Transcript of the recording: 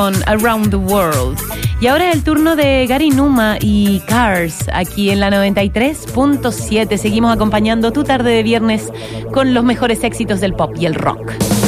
Around the World. Y ahora es el turno de Gary Numa y Cars aquí en la 93.7. Seguimos acompañando tu tarde de viernes con los mejores éxitos del pop y el rock.